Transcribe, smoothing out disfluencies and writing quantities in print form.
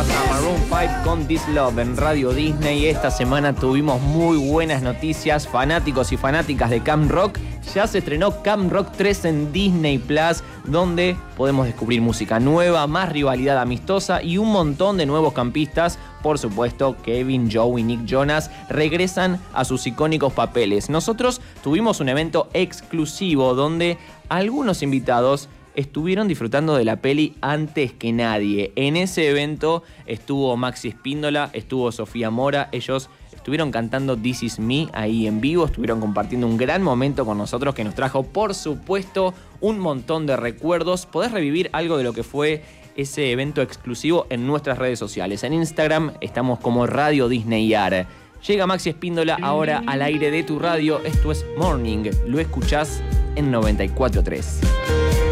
escuchabas a Maroon 5 con This Love en Radio Disney. Esta semana tuvimos muy buenas noticias. Fanáticos y fanáticas de Camp Rock, ya se estrenó Camp Rock 3 en Disney Plus, donde podemos descubrir música nueva, más rivalidad amistosa y un montón de nuevos campistas. Por supuesto, Kevin, Joe y Nick Jonas regresan a sus icónicos papeles. Nosotros tuvimos un evento exclusivo donde algunos invitados estuvieron disfrutando de la peli antes que nadie. En ese evento estuvo Maxi Espíndola, estuvo Sofía Mora. Ellos estuvieron cantando This Is Me ahí en vivo, estuvieron compartiendo un gran momento con nosotros que nos trajo, por supuesto, un montón de recuerdos. Podés revivir algo de lo que fue ese evento exclusivo en nuestras redes sociales. En Instagram estamos como Radio Disneyar. Llega Maxi Espíndola ahora al aire de tu radio. Esto es Morning. Lo escuchás en 94.3.